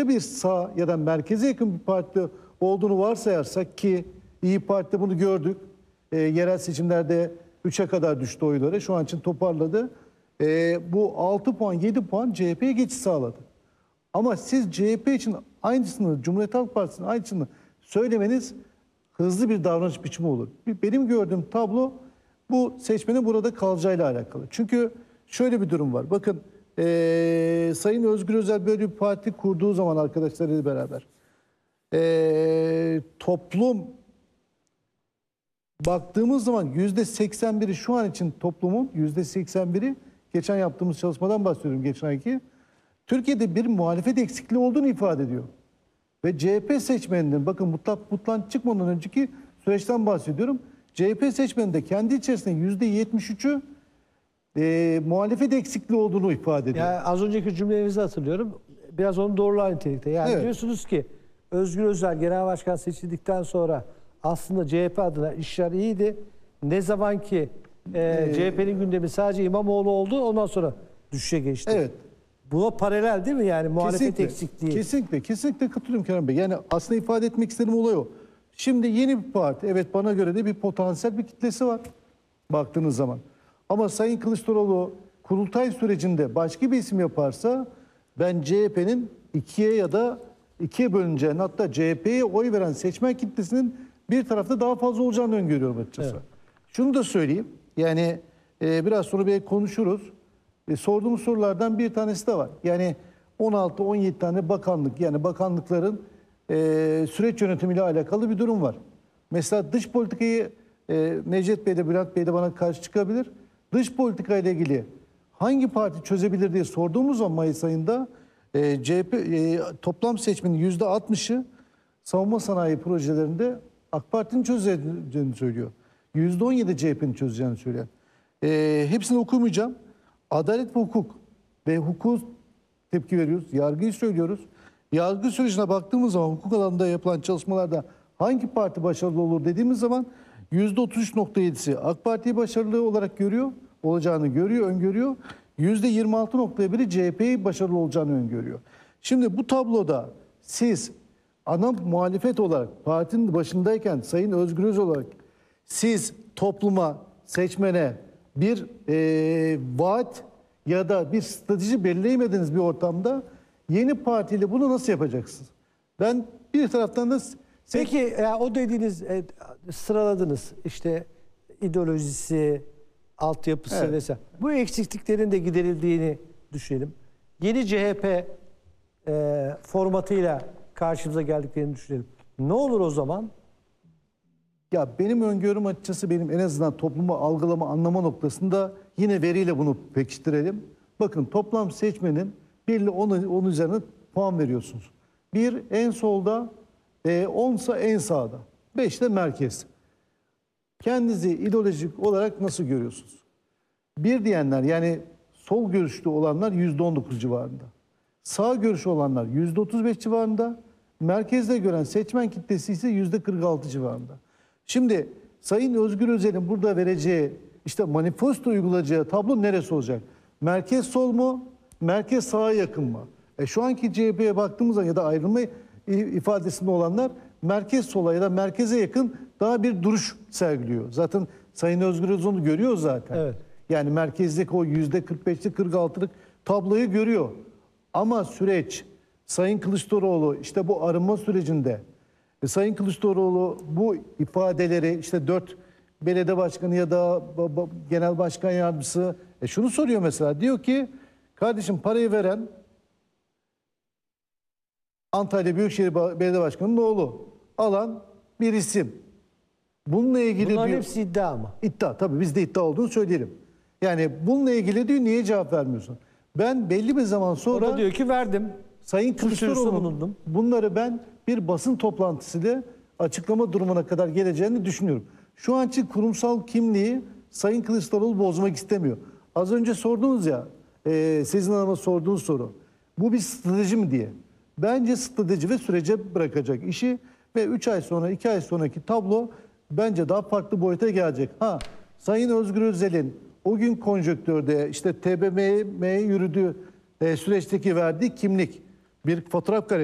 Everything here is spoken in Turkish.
başka bir sağ ya da merkeze yakın bir parti olduğunu varsayarsak ki İyi Parti'de bunu gördük. Yerel seçimlerde 3'e kadar düştü oyları. Şu an için toparladı. Bu 6 puan, 7 puan CHP'ye geçiş sağladı. Ama siz CHP için aynısını, Cumhuriyet Halk Partisi'nin aynısını söylemeniz hızlı bir davranış biçimi olur. Benim gördüğüm tablo bu seçmenin burada kalacağıyla alakalı. Çünkü şöyle bir durum var. Bakın Sayın Özgür Özel böyle bir parti kurduğu zaman arkadaşlarıyla beraber toplum baktığımız zaman %81'i şu an için toplumun %81'i geçen yaptığımız çalışmadan bahsediyorum geçen ayki. Türkiye'de bir muhalefet eksikliği olduğunu ifade ediyor. Ve CHP seçmeninin bakın mutlak çıkmadan önceki süreçten bahsediyorum. CHP seçmeninde kendi içerisinde %73'ü muhalefet eksikliği olduğunu ifade ediyor. Yani az önceki cümlenizi hatırlıyorum. Biraz onu doğrulayan nitelikte. Yani evet. Diyorsunuz ki Özgür Özel genel başkan seçildikten sonra aslında CHP adına işler iyiydi. Ne zaman ki CHP'nin gündemi sadece İmamoğlu oldu, ondan sonra düşüşe geçti. Evet. Buna paralel değil mi yani muhalefet eksikliği? Kesinlikle katılıyorum Kerem Bey. Yani aslında ifade etmek istediğim olay o. Şimdi yeni bir parti, evet bana göre de bir potansiyel bir kitlesi var baktığınız zaman. Ama Sayın Kılıçdaroğlu kurultay sürecinde başka bir isim yaparsa ben CHP'nin ikiye bölüneceğini, hatta CHP'ye oy veren seçmen kitlesinin bir tarafta daha fazla olacağını öngörüyorum açıkçası. Evet. Şunu da söyleyeyim. Yani biraz sonra bir konuşuruz. Sorduğumuz sorulardan bir tanesi de var. Yani 16-17 tane bakanlık, yani bakanlıkların süreç yönetimiyle alakalı bir durum var. Mesela dış politikayı Necdet Bey de Bülent Bey de bana karşı çıkabilir. Dış politikayla ilgili hangi parti çözebilir diye sorduğumuz zaman Mayıs ayında CHP toplam seçmenin %60'ı savunma sanayi projelerinde AK Parti'nin çözeceğini söylüyor. %17 CHP'nin çözeceğini söylüyor. Hepsini okumayacağım. Adalet ve hukuk ve hukuk tepki veriyoruz. Yargıyı söylüyoruz. Yargı sürecine baktığımız zaman hukuk alanında yapılan çalışmalarda hangi parti başarılı olur dediğimiz zaman %33.7'si AK Parti'yi başarılı olarak öngörüyor. %26.1'i CHP'yi başarılı olacağını öngörüyor. Şimdi bu tabloda siz ana muhalefet olarak partinin başındayken Sayın Özgür Özel olarak siz topluma, seçmene bir vaat ya da bir strateji belirleyemediğiniz bir ortamda yeni partiyle bunu nasıl yapacaksınız? Ben bir taraftan da... Peki o dediğiniz sıraladınız işte ideolojisi, altyapısı evet. vesaire. Bu eksikliklerin de giderildiğini düşünelim. Yeni CHP formatıyla karşımıza geldiklerini düşünelim. Ne olur o zaman? Ya benim öngörüm açıkçası benim en azından toplumu algılama, anlama noktasında yine veriyle bunu pekiştirelim. Bakın toplam seçmenin 1 ile 10 üzerine puan veriyorsunuz. 1 en solda, 10 ise en sağda, 5 de merkez. Kendinizi ideolojik olarak nasıl görüyorsunuz? Bir diyenler yani sol görüşlü olanlar %19 civarında. Sağ görüşlü olanlar %35 civarında. Merkezde gören seçmen kitlesi ise %46 civarında. Şimdi Sayın Özgür Özel'in burada vereceği işte manifesto uygulayacağı tablo neresi olacak? Merkez sol mu? Merkez sağa yakın mı? Şu anki CHP'ye baktığımız zaman ya da ayrılma ifadesinde olanlar merkez sola ya da merkeze yakın daha bir duruş sergiliyor. Zaten Sayın Özgür Özel onu görüyor zaten. Evet. Yani merkezdeki o %45'lik 46'lık tabloyu görüyor. Ama süreç Sayın Kılıçdaroğlu işte bu arınma sürecinde Sayın Kılıçdaroğlu bu ifadeleri işte 4 belediye başkanı ya da genel başkan yardımcısı şunu soruyor mesela, diyor ki kardeşim parayı veren Antalya Büyükşehir Belediye Başkanı'nın oğlu, alan bir isim. Bununla ilgili bunların diyor, hepsi iddia ama. İddia tabii, biz de iddia olduğunu söyleyelim. Yani bununla ilgili diyor niye cevap vermiyorsun? Ben belli bir zaman sonra... O da diyor ki verdim. Sayın Kılıçdaroğlu'nun bunları ben bir basın toplantısıyla açıklama durumuna kadar geleceğini düşünüyorum. Şu an için kurumsal kimliği Sayın Kılıçdaroğlu bozmak istemiyor. Az önce sordunuz ya, Sezin Hanım'a sorduğunuz soru. Bu bir strateji mi diye. Bence strateji ve sürece bırakacak işi ve 3 ay sonra, 2 ay sonraki tablo bence daha farklı boyuta gelecek. Sayın Özgür Özel'in o gün konjonktürde işte TBMM'ye yürüdüğü süreçteki verdiği kimlik, bir fotoğraf karesi.